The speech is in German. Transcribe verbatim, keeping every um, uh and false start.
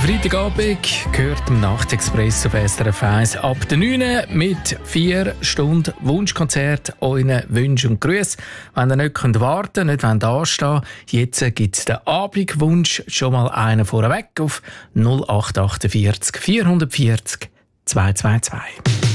Freitagabend gehört im Nachtexpress auf S R F eins ab der neun mit vier Stunden Wunschkonzert, euren Wünschen und Grüßen. Wenn ihr nicht könnt warten könnt, nicht anstehen wollt, jetzt gibt es den Abendwunsch schon mal einen vorweg auf null acht acht vier vier vier null zwei zwei zwei.